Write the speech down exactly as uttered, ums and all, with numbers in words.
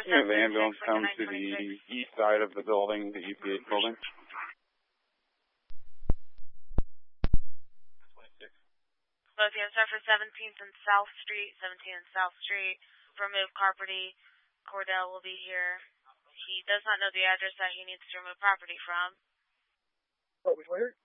for Yeah, the seven ambulance six, comes to the east side of the building, the U P H building. Both units are for seventeenth and South Street, seventeenth and South Street. Remove property. Cordell will be here. He does not know the address that he needs to remove property from. Oh, which way?